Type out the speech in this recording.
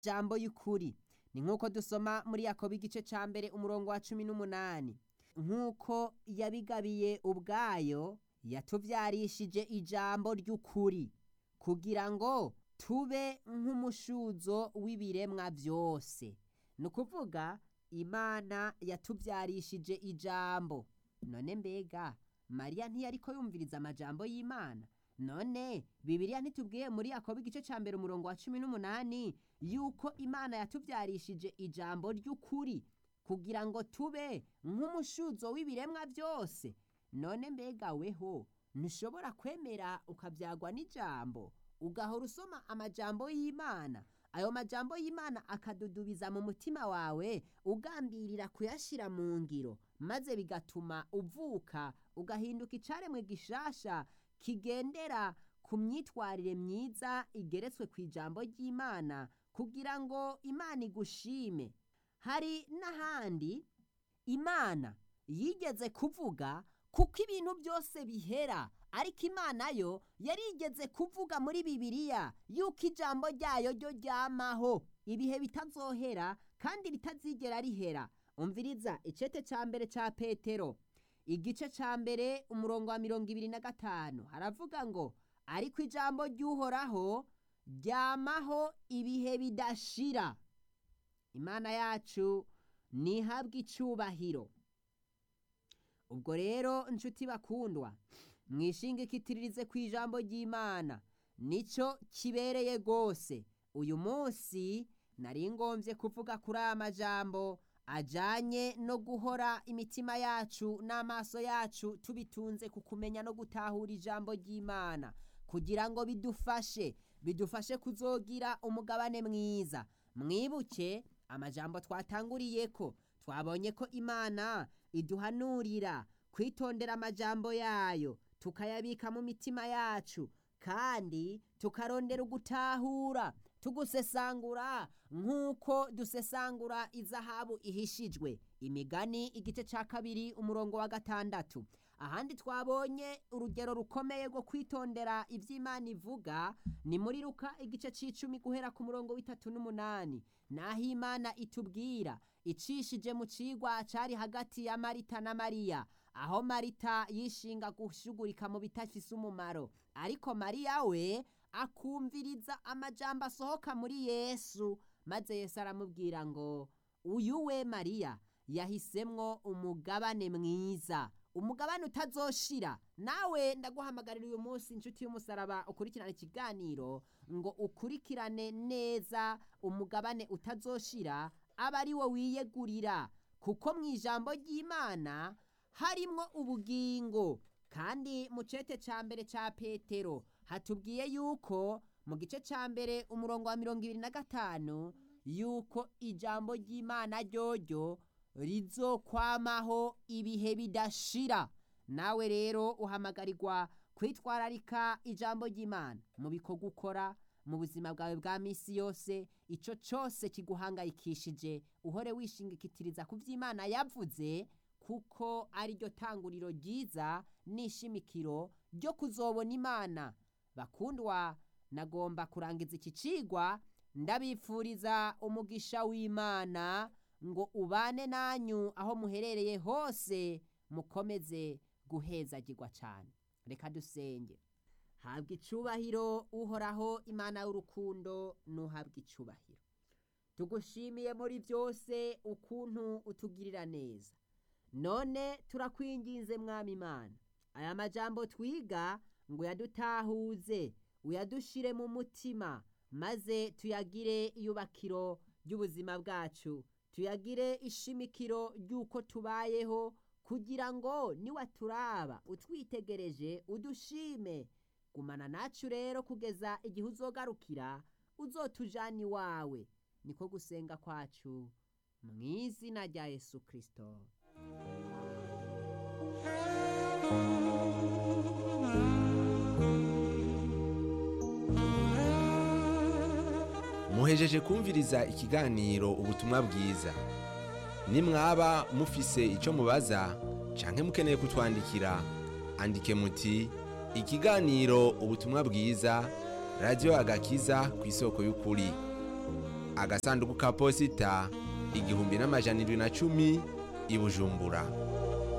jambo y'ukuri. Ni nk'uko dusoma muri Yakobo igice ca mbere umurongo wa 18, nk'uko yabigabiye ubwayo yatuvyarishije ijambo ry'ukuri kugira ngo tube nk'umushuzo w'ibiremwa vyose. Ni ukuvuga Imana yatuvyarishije ijambo. None mbega Mariya ntiyariko yumviriza amajambo y'Imana? None Bibiliya ntitubwiye muri Yakobo igice ca mbere umurongo wa 18 yuko Imana yatuvyarishije ijambo ry'ukuri kugira ngo tube nk'umushuzo w'ibiremwa vyose? None mbega weho ntushobora kwemera ukavyagwa n'ijambo ugahora usoma amajambo y'Imana, ayo majambo y'Imana akadudubiza mu mutima wawe ugambirira kuyashira mu ngiro, maze bigatuma uvuka ugahinduka icaremwe gishasha kigendera ku myitwarire myiza igeretswe ku ijambo ry'Imana kugira ngo Imana igushime. Hari n'ahandi Imana yigeze kuvuga kuko ibintu byose bihera, ariko Imana yo yarigeze kuvuga muri Bibiliya yuko ijambo ryayo ryo ryamaho ibihe bitazohera kandi ritazigera rihera. Umviriza icete ca mbere ca Petero igice ca mbere umurongo wa 25 haravuga ngo ariko ijambo ry'Uhoraho ryamaho ibihe bidashira. Imana yacu nihabwe icubahiro. Ubwo rero nshuti bakundwa, mwishingikiririze ku ijambo ry'Imana, nico kibereye gose. Uyu munsi nari ngomvye kuvuga kuri aya majambo ajanye no guhora imitima yacu n'amaso yacu tubitunze ku kumenya no gutahura ijambo ry'Imana kugira ngo bidufashe kuzogira umugabane mwiza. Mwibuke amajambo twatanguriyeko, twabonye ko Imana iduhanurira kwitondera amajambo yayo tukayabika mu mitima yacu kandi tukarondera ugutahura tugusesangura nk'uko dusesangura izahabu ihishijwe. Imigani igice ca kabiri umurongo wa 6. Ahandi twabonye urugero rukomeye rwo kwitondera ivy'Imana ivuga ni muri Luka igice c'10 guhera ku murongo w'38, naho Imana itubwira icishije mu cigwa cari hagati ya Marita na Mariya, aho Marita yishinga gushugurika mu bitafise umumaro, ariko Mariya we akumviriza amajambo asohoka muri Yesu, maze Yesu aramubwira ngo uyu we Mariya yahisemwo umugabane mwiza, umugabane utazoshira. Nawe ndaguhamagarira uyu munsi inshuti y'umusaraba ukurikirane ikiganiro ngo ukurikirane neza umugabane utazoshira, aba ari wo wiyegurira, kuko mu ijambo ry'Imana harimwo ubugingo. Kandi mu cete ca mbere ca Petero hatubwiye yuko mu gice ca mbere umurongo wa 25 yuko ijambo ry'Imana ryoryo rizokwamaho ibihe bidashira. Nawe rero uhamagarirwa kwitwararika ijambo ry'Imana mu bikorwa ukora mu buzima bwawe bwa misi yose. Ico cose kiguhangayikishije uhore wishingikitiriza ku vy'Imana yavuze, kuko ari ryo tanguriro ryiza n'ishimikiro ryo kuzobona Imana. Bakundwa, nagomba kurangiza iki cigwa ndabifuriza umugisha w'Imana ngo ubane nanyu aho muherereye hose, mukomeze guhezagirwa cane. Reka dusenge. Habwa icubahiro Uhoraho Imana y'urukundo, nuhabwa icubahiro. Tugushimiye muri byose ukuntu utugirira neza. None turakwinginze Mwami Imana, aya majambo twiga ngo yadutahuze, uyadushire mu mutima, maze tuyagire iyubakiro ry'ubuzima bwacu, tuyagire ishimikiro ry'uko tubayeho, kugira ngo niwaturaba utwitegereje udushime. Gumana nacu rero kugeza igihe uzogarukira, uzotujana iwawe. Niko gusenga kwacu mw'izina rya Yesu Kristo. Muhejeje kumviriza ikiganiro ubutumwa bwiza. Nimwaba mufise ico mubaza canke mukeneye kutwandikira, andike muti ikiganiro ubutumwa bwiza, Radio Agakiza kw'isoko y'ukuri. agasanduku ka posita 1710 i Bujumbura.